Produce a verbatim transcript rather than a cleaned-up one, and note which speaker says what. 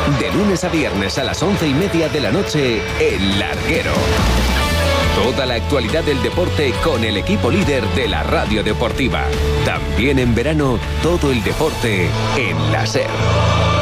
Speaker 1: De lunes a viernes a las once y media de la noche, El Larguero. Toda la actualidad del deporte con el equipo líder de la radio deportiva. También en verano, todo el deporte en la SER.